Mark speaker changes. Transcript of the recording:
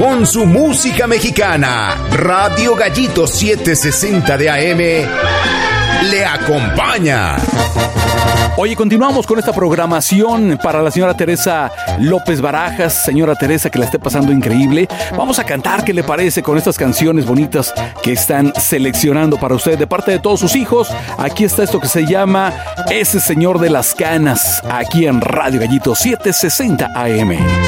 Speaker 1: con su música mexicana. Radio Gallito 760 de AM le acompaña.
Speaker 2: Oye, continuamos con esta programación para la señora Teresa López Barajas. Señora Teresa, que la esté pasando increíble. Vamos a cantar, ¿qué le parece? Con estas canciones bonitas que están seleccionando para usted de parte de todos sus hijos. Aquí está esto que se llama Ese Señor de las Canas, aquí en Radio Gallito 760 AM.